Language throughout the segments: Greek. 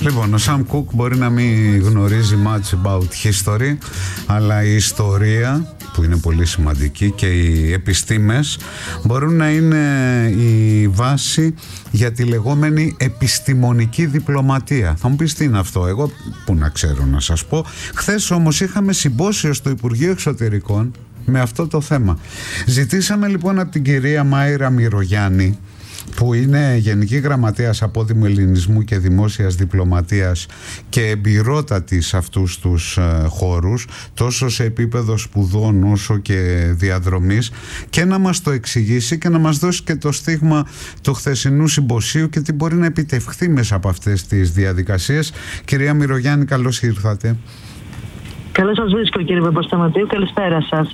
Λοιπόν, ο Sam Cooke μπορεί να μην γνωρίζει much about history, αλλά η ιστορία, που είναι πολύ σημαντική, και οι επιστήμες μπορούν να είναι η βάση για τη λεγόμενη επιστημονική διπλωματία. Θα μου πεις τι είναι αυτό, εγώ που να ξέρω να σας πω. Χθες όμως είχαμε συμπόσιο στο Υπουργείο Εξωτερικών με αυτό το θέμα. Ζητήσαμε λοιπόν από την κυρία Μάιρα Μυρογιάννη, που είναι Γενική Γραμματέας Απόδημου Ελληνισμού και Δημόσιας Διπλωματίας και εμπειρότατη σε αυτούς τους χώρους, τόσο σε επίπεδο σπουδών όσο και διαδρομής, και να μας το εξηγήσει και να μας δώσει και το στίγμα του χθεσινού συμποσίου και τι μπορεί να επιτευχθεί μέσα από αυτές τις διαδικασίες. Κυρία Μυρογιάννη, καλώς ήρθατε. Καλώς σας βρίσκω, κύριε Παπασταματίου. Καλησπέρα σας.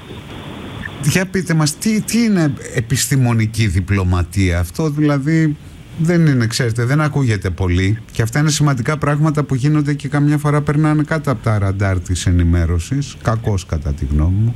Για πείτε μας, τι είναι επιστημονική διπλωματία? Αυτό δηλαδή δεν είναι, ξέρετε, δεν ακούγεται πολύ, και αυτά είναι σημαντικά πράγματα που γίνονται και καμιά φορά περνάνε κάτω από τα ραντάρ της ενημέρωσης, κακώς κατά τη γνώμη μου.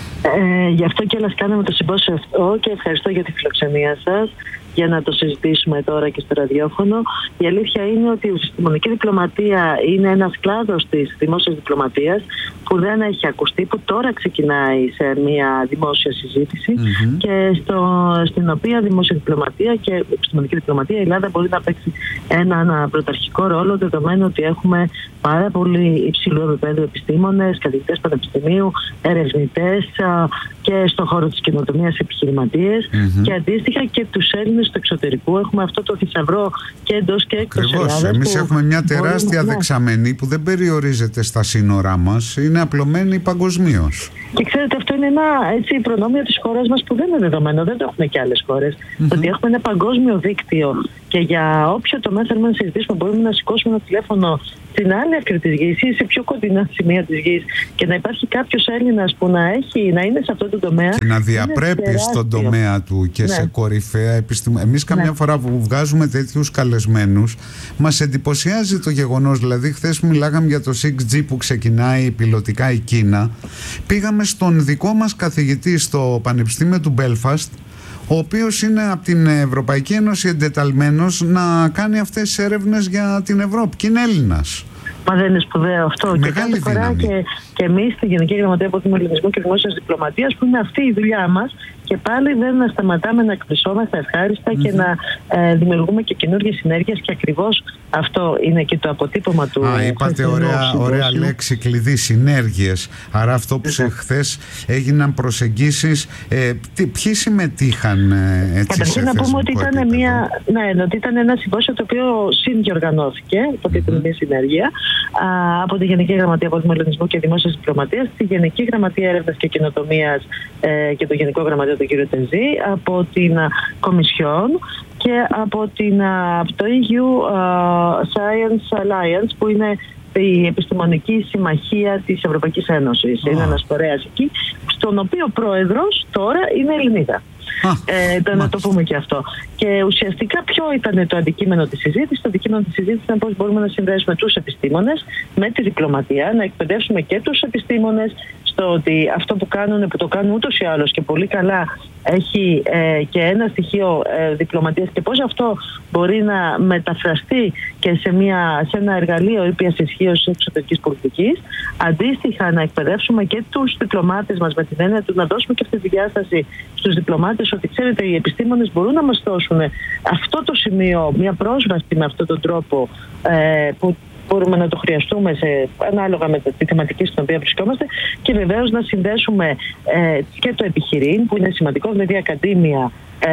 Γι' αυτό και όλας κάναμε το συμπόσιο αυτό και ευχαριστώ για τη φιλοξενία σας για να το συζητήσουμε τώρα και στο ραδιόφωνο. Η αλήθεια είναι ότι η επιστημονική διπλωματία είναι ένας κλάδος της δημόσιας διπλωματίας που δεν έχει ακουστεί, που τώρα ξεκινάει σε μια δημόσια συζήτηση και στην οποία δημόσια διπλωματία και επιστημονική διπλωματία η Ελλάδα μπορεί να παίξει έναν πρωταρχικό ρόλο, δεδομένου ότι έχουμε πάρα πολύ υψηλού επίπεδου επιστήμονες, καθηγητές πανεπιστημίου, ερευνητές και στον χώρο της καινοτομίας επιχειρηματίες και αντίστοιχα και τους Έλληνες του εξωτερικού. Έχουμε αυτό το θησαυρό και εντός και εκτός Ελλάδας. Εμείς έχουμε μια τεράστια δεξαμενή που δεν περιορίζεται στα σύνορά μας, είναι απλωμένη παγκοσμίως. Και ξέρετε, αυτό είναι ένα προνόμιο της χώρας μας που δεν είναι δεδομένο, δεν το έχουν και άλλες χώρες. Ότι έχουμε ένα παγκόσμιο δίκτυο και για όποιο τομέα θέλουμε να συζητήσουμε, μπορούμε να σηκώσουμε ένα τηλέφωνο στην άλλη άκρη της γης ή σε πιο κοντινά σημεία της γης και να υπάρχει κάποιος Έλληνας που να είναι σε αυτό το τομέα. Και να διαπρέπει στον τομέα του και σε κορυφαία επιστήμη. Εμείς καμιά φορά που βγάζουμε τέτοιους καλεσμένους, μας εντυπωσιάζει το γεγονός. Δηλαδή, χθες μιλάγαμε για το 6G που ξεκινάει πιλωτικά η Κίνα. Πήγαμε στον δικό μας καθηγητή στο Πανεπιστήμιο του Μπέλφαστ, ο οποίος είναι από την Ευρωπαϊκή Ένωση εντεταλμένος να κάνει αυτές τις έρευνες για την Ευρώπη, και είναι Έλληνας. Μα δεν είναι σπουδαίο αυτό? Μεγάλη και κάθε φορά και εμείς στη Γενική Γραμματεία Απόδημου Ελληνισμού και Δημόσιας Διπλωματίας, που είναι αυτή η δουλειά μας, και πάλι δεν σταματάμε να εκπλησόμαστε ευχάριστα και να δημιουργούμε και καινούργιες συνέργειες, και ακριβώς αυτό είναι και το αποτύπωμα του. Είπατε ωραία λέξη κλειδί, συνέργειες. Άρα αυτό που χθες έγιναν προσεγγίσεις, ποιοι συμμετείχαν έτσι? Καταρχήν να πούμε ότι ήταν ένα συμπόσιο το οποίο συνδιοργανώθηκε, υποτίθεται μια συνέργεια, από τη Γενική Γραμματεία Απόδημου Ελληνισμού και Δημόσιας Διπλωματίας, τη Γενική Γραμματεία Έρευνας και Καινοτομίας και το Γενικό Γραμματέα του κ. Τεζή, από την Κομισιόν και από το EU Science Alliance, που είναι η Επιστημονική Συμμαχία της Ευρωπαϊκής Ένωσης. Είναι ένας φορέας εκεί, στον οποίο πρόεδρος τώρα είναι Ελληνίδα. Να το πούμε και αυτό. Και ουσιαστικά ποιο ήταν το αντικείμενο της συζήτησης? Το αντικείμενο της συζήτησης ήταν πώς μπορούμε να συνδέσουμε τους επιστήμονες με τη διπλωματία, να εκπαιδεύσουμε και τους επιστήμονες στο ότι αυτό που κάνουν, που το κάνουν ούτως ή άλλως και πολύ καλά, έχει και ένα στοιχείο διπλωματίας, και πώς αυτό μπορεί να μεταφραστεί και σε ένα εργαλείο ήπιας ισχύως της εξωτερικής πολιτικής. Αντίστοιχα, να εκπαιδεύσουμε και τους διπλωμάτες μας με την έννοια του να δώσουμε και αυτή τη διάσταση στους διπλωμάτες, ότι ξέρετε, οι επιστήμονες μπορούν να μας δώσουν αυτό το σημείο, μια πρόσβαση με αυτόν τον τρόπο που μπορούμε να το χρειαστούμε ανάλογα με τη θεματική στην οποία βρισκόμαστε, και βεβαίως να συνδέσουμε και το επιχειρήν, που είναι σημαντικό, δηλαδή ακαδήμια,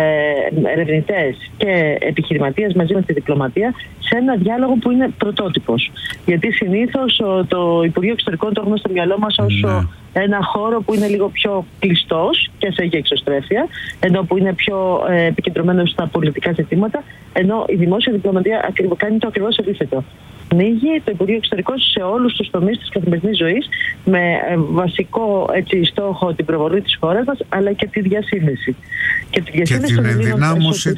ερευνητές και επιχειρηματίες μαζί με τη διπλωματία, σε ένα διάλογο που είναι πρωτότυπος. Γιατί συνήθως το Υπουργείο Εξωτερικών το έχουμε στο μυαλό μας ως ένα χώρο που είναι λίγο πιο κλειστός και σε έχει εξωστρέφεια, ενώ που είναι πιο επικεντρωμένο στα πολιτικά ζητήματα, ενώ η δημόσια διπλωματία κάνει το ακριβώς αντίθετο. Ανοίγει το Υπουργείο Εξωτερικών σε όλους τους τομείς της καθημερινής ζωής, με βασικό στόχο την προβολή της χώρας μας, αλλά και τη διασύνδεση. Και την ενδυνάμωση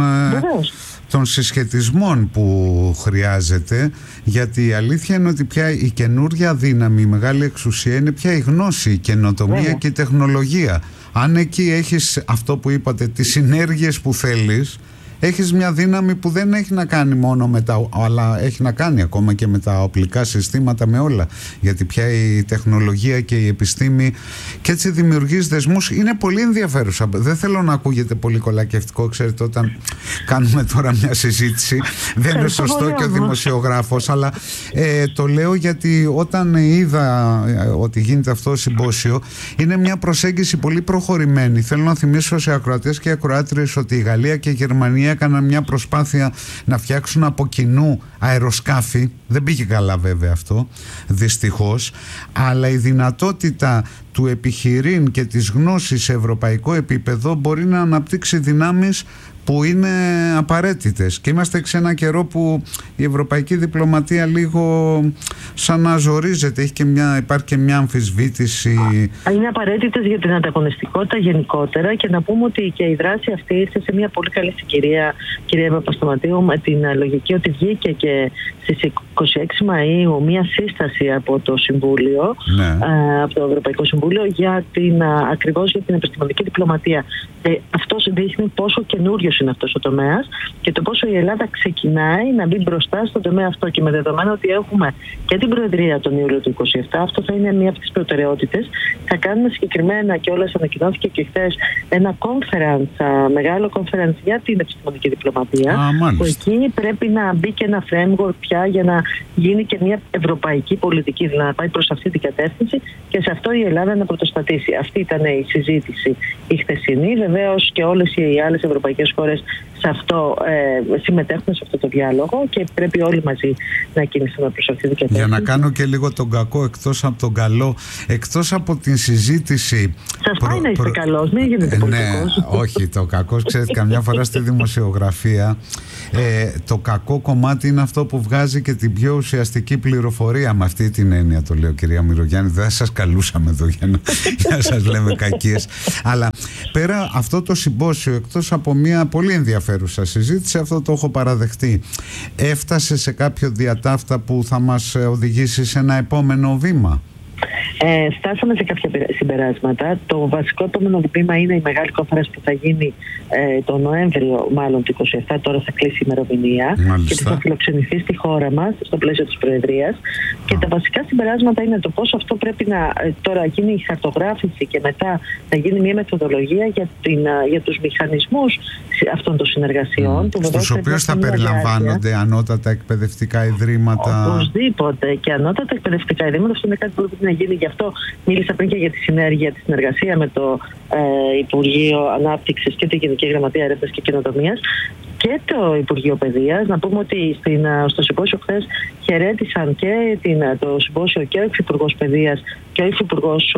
των συσχετισμών που χρειάζεται, γιατί η αλήθεια είναι ότι πια η καινούργια δύναμη, η μεγάλη εξουσία είναι πια η γνώση, η καινοτομία και η τεχνολογία. Αν εκεί έχεις αυτό που είπατε, τις συνέργειες που θέλεις, έχεις μια δύναμη που δεν έχει να κάνει μόνο με τα, αλλά έχει να κάνει ακόμα και με τα οπλικά συστήματα, με όλα, γιατί πια η τεχνολογία και η επιστήμη, και έτσι δημιουργείς δεσμούς. Είναι πολύ ενδιαφέρουσα. Δεν θέλω να ακούγεται πολύ κολακευτικό, ξέρετε, όταν κάνουμε τώρα μια συζήτηση δεν είναι σωστό και ο δημοσιογράφος, αλλά το λέω γιατί όταν είδα ότι γίνεται αυτό το συμπόσιο, είναι μια προσέγγιση πολύ προχωρημένη. Θέλω να θυμίσω σε ακροατές και ακροάτριες ότι η Γαλλία και η Γερμανία έκαναν μια προσπάθεια να φτιάξουν από κοινού αεροσκάφη. Δεν πήγε καλά βέβαια αυτό, δυστυχώς, αλλά η δυνατότητα του επιχειρήν και της γνώσης σε ευρωπαϊκό επίπεδο μπορεί να αναπτύξει δυνάμεις που είναι απαραίτητες, και είμαστε σε ένα καιρό που η ευρωπαϊκή διπλωματία λίγο σαν να ζορίζεται, υπάρχει και μια αμφισβήτηση. Είναι απαραίτητες για την ανταγωνιστικότητα γενικότερα, και να πούμε ότι και η δράση αυτή ήρθε σε μια πολύ καλή συγκυρία, κυρία Παπασταματίου, με την λογική ότι βγήκε και στις 26 Μαΐου μια σύσταση από το Συμβούλιο, από το Ευρωπαϊκό Συμβούλιο, ακριβώς για την επιστημονική διπλωματία. Αυτό δείχνει πόσο καινούριο είναι αυτός ο τομέας και το πόσο η Ελλάδα ξεκινάει να μπει μπροστά στον τομέα αυτό, και με δεδομένο ότι έχουμε και την Προεδρία τον Ιούλιο του 2027, αυτό θα είναι μία από τις προτεραιότητες. Θα κάνουμε συγκεκριμένα, και όλες ανακοινώθηκε και χθες, ένα μεγάλο conference για την επιστημονική διπλωματία, που εκεί πρέπει να μπει και ένα framework πια για να γίνει και μια ευρωπαϊκή πολιτική, δηλαδή να πάει προς αυτή την κατεύθυνση, και σε αυτό η Ελλάδα να πρωτοστατήσει. Αυτή ήταν η συζήτηση η χθεσινή. Βεβαίως και όλες οι άλλες ευρωπαϊκές χώρες σε αυτό συμμετέχουν σε αυτό το διάλογο, και πρέπει όλοι μαζί να κινηθούμε προς αυτή την κατεύθυνση. Για να κάνω και λίγο τον κακό εκτός από τον καλό, εκτός από την συζήτηση. Σας πάει να είστε καλός, μην γίνετε πολιτικός. Ναι, όχι, το κακό, ξέρετε, καμιά φορά στη δημοσιογραφία το κακό κομμάτι είναι αυτό που βγάζει και την πιο ουσιαστική πληροφορία. Με αυτή την έννοια το λέω, κυρία Μυρογιάννη. Δεν σας καλούσαμε εδώ για να σας λέμε κακίες. Αλλά πέρα αυτό το συμπόσιο, εκτός από μια πολύ ενδιαφέρουσα συζήτηση, αυτό το έχω παραδεχτεί, έφτασε σε κάποιο διατάφτα που θα μας οδηγήσει σε ένα επόμενο βήμα? Φτάσαμε σε κάποια συμπεράσματα. Το βασικό επόμενο βήμα είναι η μεγάλη κόνφερενς που θα γίνει το Νοέμβριο, μάλλον το 27, τώρα θα κλείσει η ημερομηνία, και θα φιλοξενηθεί στη χώρα μας στο πλαίσιο της Προεδρίας. Και τα βασικά συμπεράσματα είναι το πώς αυτό πρέπει να τώρα γίνει η χαρτογράφηση, και μετά να γίνει μια μεθοδολογία για τους μηχανισμούς αυτών των συνεργασιών. Στους οποίους θα περιλαμβάνονται ανώτατα εκπαιδευτικά ιδρύματα. Οπωσδήποτε, και ανώτατα εκπαιδευτικά ιδρύματα. Αυτό είναι κάτι που πρέπει να γίνει. Γι' αυτό μίλησα πριν και για τη συνεργασία με το Υπουργείο Ανάπτυξης και τη Γενική Γραμματεία Έρευνας και Καινοτομίας και το Υπουργείο Παιδείας. Να πούμε ότι στο συμπόσιο χθες χαιρέτησαν και το συμπόσιο και ο Υφυπουργός Παιδείας και ο Υφυπουργός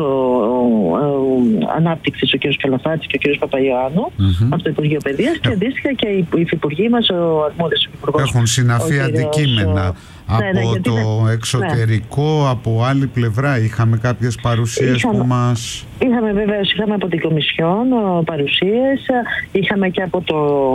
Ανάπτυξης, ο κ. Καλαφάτης και ο κ. Παπαϊωάννου, από το Υπουργείο Παιδείας, και αντίστοιχα και οι υφυπουργοί μας, ο αρμόδιος υφυπουργός. Έχουν συναφεί αντικείμενα. Από το εξωτερικό, από άλλη πλευρά, είχαμε κάποιες παρουσίες που μας... Είχαμε από την Κομισιόν παρουσίες, είχαμε και από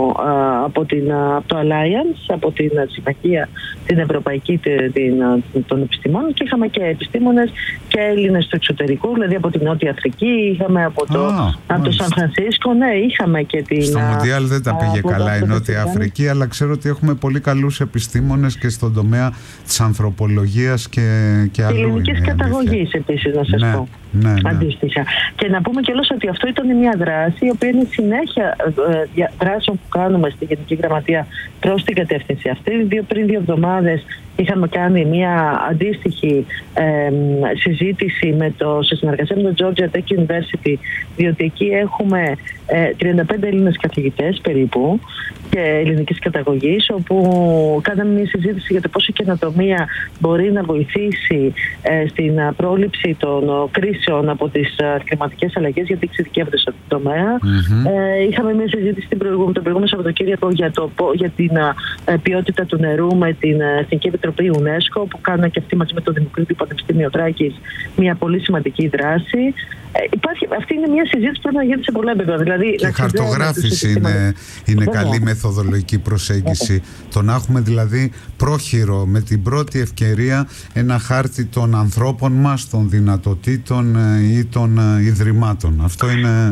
το Alliance, από την Συμμαχία την Ευρωπαϊκή των Επιστημών, και είχαμε και επιστήμονες και Έλληνες του εξωτερικού, δηλαδή από την Νότια Αφρική, είχαμε από το Σαν Φρανσίσκο, ναι, είχαμε και την... Στο Μοντιάλ δεν τα πήγε καλά η Νότια Αφρική, αλλά ξέρω ότι έχουμε πολύ καλούς επιστήμονες και στον τομέα της ανθρωπολογίας και αλλού. Και ελληνικής καταγωγής επίσης, να σας πω. Ναι. Αντίστοιχα. Και να πούμε κιόλας ότι αυτό ήταν μια δράση η οποία είναι συνέχεια δράσεων που κάνουμε στη Γενική Γραμματεία προς την κατεύθυνση αυτή. Πριν 2 εβδομάδες είχαμε κάνει μια αντίστοιχη συζήτηση σε συνεργασία με το Georgia Tech University, διότι εκεί έχουμε 35 Έλληνες καθηγητές περίπου και ελληνικής καταγωγής, όπου κάναμε μια συζήτηση για το πώς η καινοτομία μπορεί να βοηθήσει στην πρόληψη των κρίσεων από τις κλιματικές αλλαγές, γιατί εξειδικεύονται σε αυτό το τομέα. Είχαμε μια συζήτηση τον προηγούμενο Σαββατοκύριακο για την ποιότητα του νερού με την Εθνική Επιτροπή UNESCO, που κάνουν και αυτοί μαζί με το Δημοκρίτιο Πανεπιστήμιο Θράκης μια πολύ σημαντική δράση. Αυτή είναι μια συζήτηση που πρέπει να γίνει σε πολλά επίπεδα. Δηλαδή, και η χαρτογράφηση είναι καλή μεθοδολογική προσέγγιση. Το να έχουμε δηλαδή πρόχειρο, με την πρώτη ευκαιρία, ένα χάρτη των ανθρώπων μας, των δυνατοτήτων ή των ιδρυμάτων. Αυτό είναι...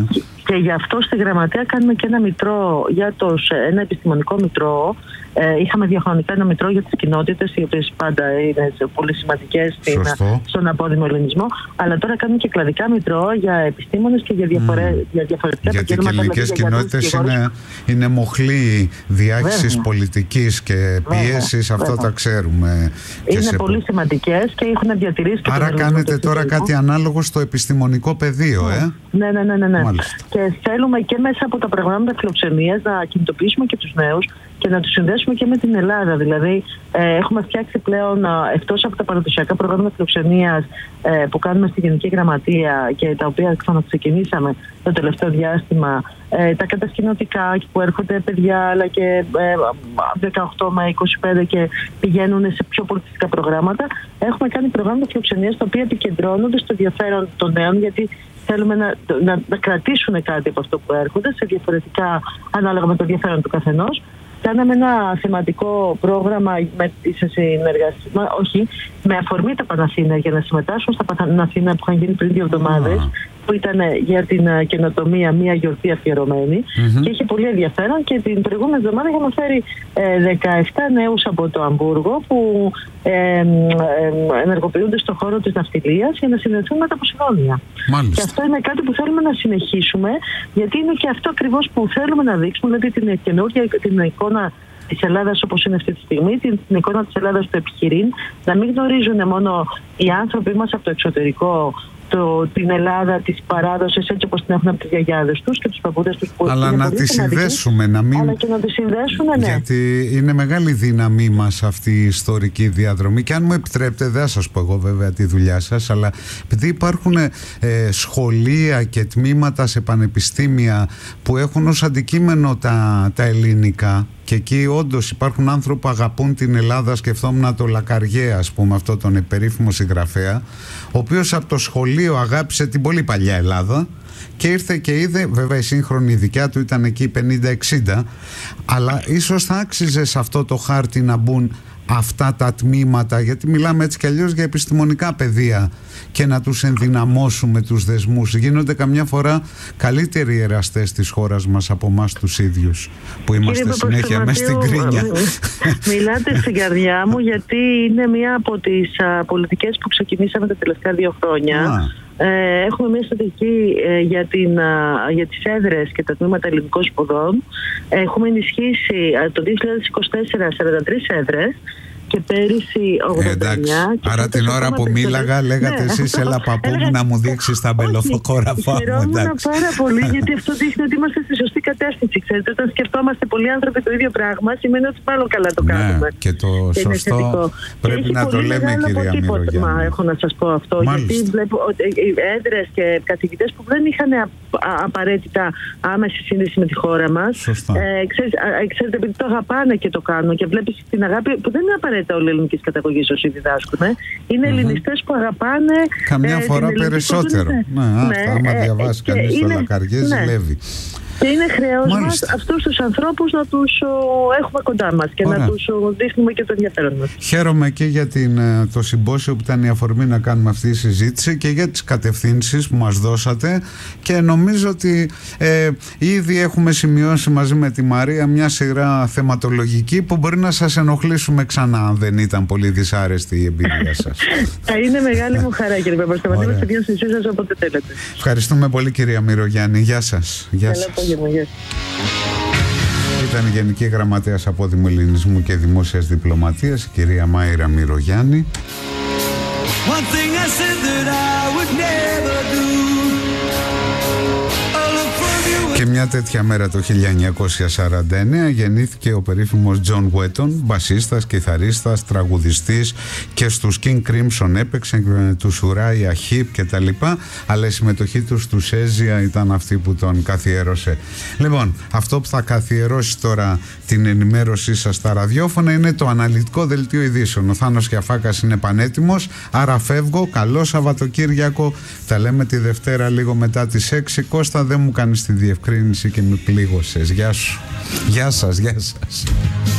Και γι' αυτό στη Γραμματεία κάνουμε και ένα μητρό ένα επιστημονικό μητρό. Είχαμε διαχρονικά ένα μητρό για τις κοινότητες, οι οποίες πάντα είναι πολύ σημαντικές στον απόδημο ελληνισμό. Αλλά τώρα κάνουμε και κλαδικά μητρό για επιστήμονες και για διαφορετικά επαγγέλματα. Γιατί οι ελληνικές κοινότητες είναι μοχλή διάχυσης πολιτικής και πίεσης, αυτό τα ξέρουμε. Είναι πολύ σημαντικές και έχουν διατηρήσει. Άρα κάνετε τώρα κάτι ανάλογο στο επιστημονικό πεδίο, Ναι. Και θέλουμε και μέσα από τα προγράμματα φιλοξενίας να κινητοποιήσουμε και τους νέους και να τους συνδέσουμε και με την Ελλάδα. Δηλαδή, έχουμε φτιάξει πλέον, εκτός από τα παραδοσιακά προγράμματα φιλοξενίας που κάνουμε στη Γενική Γραμματεία και τα οποία ξαναξεκινήσαμε το τελευταίο διάστημα, τα κατασκηνωτικά που έρχονται παιδιά, αλλά και 18 με 25 και πηγαίνουν σε πιο πολιτιστικά προγράμματα. Έχουμε κάνει προγράμματα φιλοξενίας τα οποία επικεντρώνονται στο ενδιαφέρον των νέων, γιατί θέλουμε να κρατήσουν κάτι από αυτό που έρχονται σε διαφορετικά, ανάλογα με το ενδιαφέρον του καθενός. Κάναμε ένα θεματικό πρόγραμμα με αφορμή τα Παναθήνα για να συμμετάσχουν στα Παναθήνα που είχαν γίνει πριν 2 εβδομάδες, που ήταν για την καινοτομία μια γιορτή αφιερωμένη και είχε πολύ ενδιαφέρον. Και την προηγούμενη εβδομάδα είχαμε φέρει 17 νέους από το Αμβούργο που ενεργοποιούνται στον χώρο της ναυτιλίας για να συνδεθούν με τα Ποσειδόνια. Και αυτό είναι κάτι που θέλουμε να συνεχίσουμε, γιατί είναι και αυτό ακριβώς που θέλουμε να δείξουμε, δηλαδή την καινούργια την εικόνα της Ελλάδας όπως είναι αυτή τη στιγμή, την εικόνα της Ελλάδας στο επιχειρήν, να μην γνωρίζουν μόνο οι άνθρωποι μας από το εξωτερικό την Ελλάδα της παράδοσης έτσι όπως την έχουν από τις γιαγιάδες τους και τους παππούδες τους, που αλλά να τη συνδέσουμε, αλλά και να τη συνδέσουμε, ναι. Γιατί είναι μεγάλη δύναμή μας αυτή η ιστορική διαδρομή. Και αν μου επιτρέπετε, δεν θα σας πω εγώ βέβαια τη δουλειά σας, αλλά επειδή υπάρχουν σχολεία και τμήματα σε πανεπιστήμια που έχουν ως αντικείμενο τα ελληνικά, και εκεί όντως υπάρχουν άνθρωποι που αγαπούν την Ελλάδα. Σκεφτόμουν το Λακαριέ, ας πούμε, αυτό τον περίφημο συγγραφέα, ο οποίος από το σχολείο αγάπησε την πολύ παλιά Ελλάδα και ήρθε και είδε, βέβαια η σύγχρονη δικιά του ήταν εκεί 50-60, αλλά ίσως θα άξιζε σε αυτό το χάρτη να μπουν αυτά τα τμήματα, γιατί μιλάμε έτσι κι αλλιώς για επιστημονικά πεδία, και να τους ενδυναμώσουμε τους δεσμούς. Γίνονται καμιά φορά καλύτεροι εραστές της χώρας μας από εμάς τους ίδιους, που είμαστε συνέχεια μέσα στην κρίνια. Μιλάτε στην καρδιά μου, γιατί είναι μία από τις πολιτικές που ξεκινήσαμε τα τελευταία 2 χρόνια. Έχουμε μια στρατηγική για τις έδρες και τα τμήματα ελληνικών σπουδών. Έχουμε ενισχύσει το 2024 43 έδρες και πέρυσι 89. Άρα την ώρα που μίλαγα λέγατε εσείς, έλα παππού μου να μου δείξεις τα μπελοφοκόραφά μου. Χαιρόμουν πάρα πολύ, γιατί αυτό δείχνει ότι είμαστε στη σωστή κατεύθυνση. Ξέρετε, όταν σκεφτόμαστε πολλοί άνθρωποι το ίδιο πράγμα, σημαίνει ότι πάλι καλά το κάνουμε. Και το σωστό πρέπει να το λέμε, κυρία Μυρογιάννη. Έχω να σας πω αυτό, γιατί βλέπω ότι οι έδρες και καθηγητές που δεν είχαν απαραίτητα άμεση σύνδεση με τη χώρα μας, ξέρετε, επειδή το αγαπάνε και το κάνουν και βλέπεις την αγάπη που δεν είναι απαραίτητα όλοι ελληνικής καταγωγής όσοι διδάσκουν. Είναι ελληνιστές που αγαπάνε. Καμιά φορά περισσότερο. Άμα διαβάσει κανείς το Λακαριέ, ζηλεύει. Και είναι χρέος μας αυτούς τους ανθρώπους να τους έχουμε κοντά μας και να τους δείχνουμε και το ενδιαφέρον μας. Χαίρομαι και για το συμπόσιο που ήταν η αφορμή να κάνουμε αυτή τη συζήτηση και για τις κατευθύνσεις που μας δώσατε, και νομίζω ότι ήδη έχουμε σημειώσει μαζί με τη Μαρία μια σειρά θεματολογική που μπορεί να σας ενοχλήσουμε ξανά, αν δεν ήταν πολύ δυσάρεστη η εμπειρία σας. Θα είναι μεγάλη μου χαρά, κύριε Παπασταματή, στη διάθεσή σας όποτε θέλετε. Ευχαριστούμε πολύ, κυρία Μυρογιάννη. Γεια σας. Ήταν η Γενική Γραμματέας Απόδημου Ελληνισμού και Δημόσιας Διπλωματίας, η κυρία Μάηρα Μυρογιάννη. Και μια τέτοια μέρα το 1949 γεννήθηκε ο περίφημος John Wetton, μπασίστας, κιθαρίστας, τραγουδιστής, και στους King Crimson έπαιξε, τους Uriah Heep και τα λοιπά, αλλά η συμμετοχή του στους Έζια ήταν αυτή που τον καθιέρωσε. Λοιπόν, αυτό που θα καθιερώσει τώρα την ενημέρωσή σας στα ραδιόφωνα είναι το αναλυτικό δελτίο ειδήσεων. Ο Θάνος Κιαφάκας είναι πανέτοιμος, άρα φεύγω. Καλό Σαββατοκύριακο. Τα λέμε τη Δευτέρα λίγο μετά τις 6. Κώστα, δεν μου κάνεις τη διευκρίνηση και με πλήγωσες. Γεια σου. Γεια σας, γεια σας.